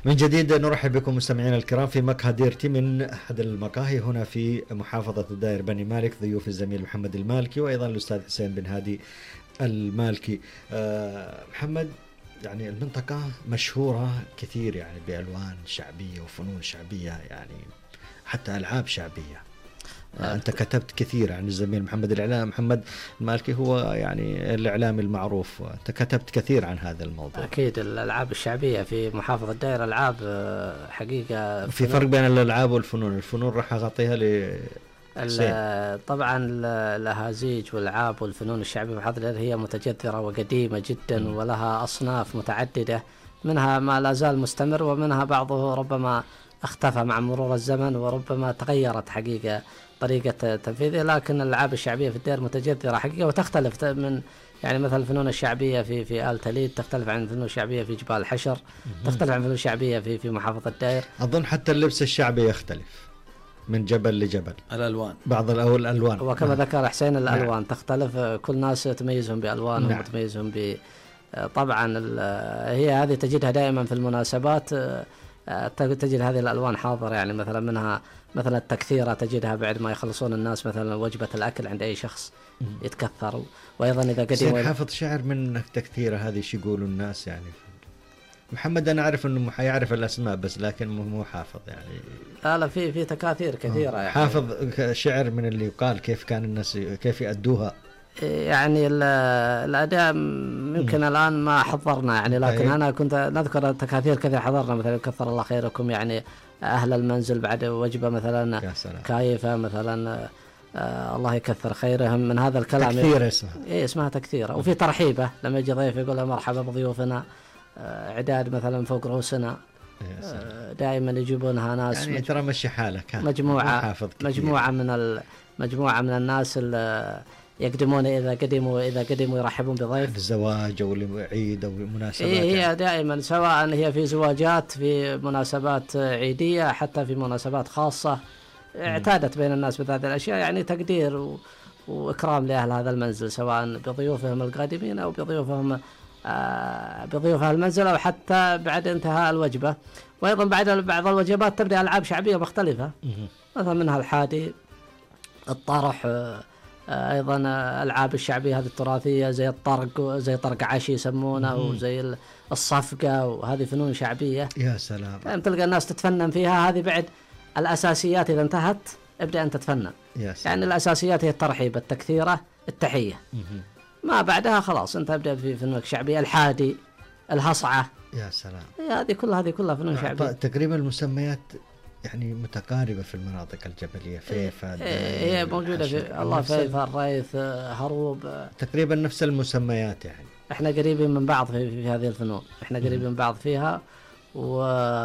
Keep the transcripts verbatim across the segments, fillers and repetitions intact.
من جديد نرحب بكم مستمعينا الكرام في مقهى ديرتي من أحد المقاهي هنا في محافظة الدائر بني مالك، ضيوف الزميل محمد المالكي وأيضا الأستاذ حسين بن هادي المالكي. أه محمد، يعني المنطقة مشهورة كثير يعني بألوان شعبية وفنون شعبية، يعني حتى ألعاب شعبية. أنت كتبت كثير عن الزميل محمد الإعلام محمد المالكي، هو يعني الإعلامي المعروف، أنت كتبت كثير عن هذا الموضوع. أكيد الألعاب الشعبية في محافظة الدائرة ألعاب حقيقة. في فرق بين الألعاب والفنون، الفنون راح أغطيها ل طبعا الأهازيج والألعاب والفنون الشعبية في محافظة الدائرة هي متجذرة وقديمة جدا م. ولها أصناف متعددة، منها ما لا زال مستمر ومنها بعضه ربما اختفى مع مرور الزمن وربما تغيرت حقيقة طريقة تنفيذه، لكن الألعاب الشعبية في الدائرة متجذرة حقيقة وتختلف من يعني مثلا الفنون الشعبية في في آل تليد تختلف عن الفنون الشعبية في جبال الحشر، تختلف عن الفنون الشعبية في في محافظة الدائر. أظن حتى اللبس الشعبي يختلف من جبل لجبل، الألوان بعض الألوان وكما نعم. ذكر حسين الألوان نعم. تختلف، كل ناس تميزهم بألوانهم نعم. وتميزهم ب طبعا هي هذه تجدها دائما في المناسبات، تجد هذه الألوان حاضرة، يعني مثلا منها مثلا التكثيرة تجدها بعد ما يخلصون الناس مثلا وجبة الأكل عند أي شخص يتكثر. وأيضا إذا قدموا حافظ شعر من التكثيرة هذه شو يقولوا الناس يعني. محمد أنا أعرف إنه يعرف الأسماء بس لكن مو حافظ يعني. لا لا في في تكاثير كثيرة يعني. حافظ شعر من اللي يقال كيف كان الناس كيف يأدوها يعني الأداء يمكن الآن ما حضرنا يعني، لكن أنا كنت نذكر تكاثير كثير حضرنا، مثلا كثر الله خيركم يعني أهل المنزل بعد وجبة مثلا كايفة مثلا آه الله يكثر خيرهم من هذا الكلام. تكثير اسمها إيه اسمها تكثيرة. وفي ترحيبة لما يجي ضيف يقول له مرحبا بضيوفنا، آه عداد مثلا فوق رؤوسنا، آه دائما يجيبونها ناس يعني ترى مشي حالك مجموعة مجموعة من مجموعة من الناس يقدمون إذا قدموا إذا قدموا يرحبون بضيف الزواج أو العيد أو مناسبات. إيه هي يعني. دائما سواء هي في زواجات في مناسبات عيدية حتى في مناسبات خاصة اعتادت بين الناس بهذه الأشياء، يعني تقدير و... وإكرام لأهل هذا المنزل سواء بضيوفهم القادمين أو بضيوفهم آه بضيوف أهل المنزل أو حتى بعد انتهاء الوجبة. وأيضا بعد بعض الوجبات تبدأ ألعاب شعبية مختلفة مثلا منها الحادي، الطرح، آه أيضا الألعاب الشعبية هذه التراثية زي الطرق زي طرق عشي يسمونه وزي الصفقة، وهذه فنون شعبية. يا سلام. يعني تلقى الناس تتفنن فيها، هذه بعد الأساسيات إذا انتهت ابدأ أن تتفنن. يعني الأساسيات هي الترحيب، التكثيرة، التحية، ما بعدها خلاص أنت ابدأ في فنون شعبية. الحادي، الهصعة. يا سلام. هذه كلها هذه كلها فنون شعبية. تقريبا المسميات يعني متقاربة في المناطق الجبلية، فيفا هي إيه موجودة في الله فيفا الريث هروب، تقريبا نفس المسميات يعني. احنا قريبين من بعض في, في هذه الفنون، احنا قريبين من بعض فيها و...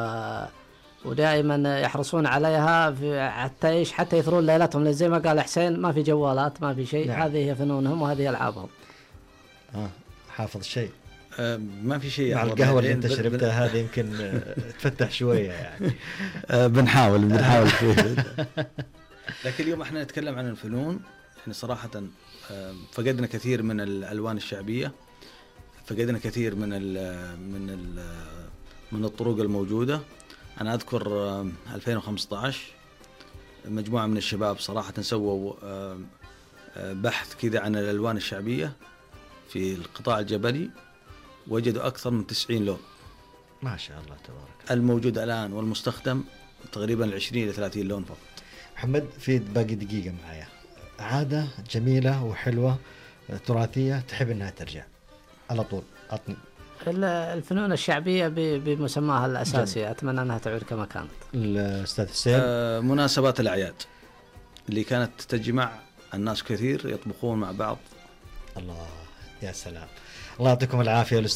ودائما يحرصون عليها في حتى ايش حتى يثرون ليلتهم، زي ما قال حسين ما في جوالات ما في شيء نعم. هذه هي فنونهم وهذه ألعابهم. اه حافظ شيء أه ما في شيء مع القهوة اللي انت شربتها هذه يمكن تفتح شوية يعني. أه بنحاول بنحاول فيه. لكن اليوم احنا نتكلم عن الفنون، يعني صراحة أه فقدنا كثير من الألوان الشعبية، فقدنا كثير من ال من ال من الطرق الموجودة. أنا أذكر أه ألفين وخمسة عشر مجموعة من الشباب صراحة سووا أه بحث كذا عن الألوان الشعبية في القطاع الجبلي، وجدوا أكثر من تسعين لون ما شاء الله تبارك. الموجود الآن والمستخدم تقريبا عشرين إلى ثلاثين لون فقط. محمد في باقي دقيقة معايا، عادة جميلة وحلوة تراثية تحب أنها ترجع على طول أطن. الفنون الشعبية بمسماها الأساسي جميل. أتمنى أنها تعود كما كانت. الأستاذ حسين آه مناسبات الأعياد اللي كانت تجمع الناس كثير يطبخون مع بعض. الله يا سلام، الله يعطيكم العافية.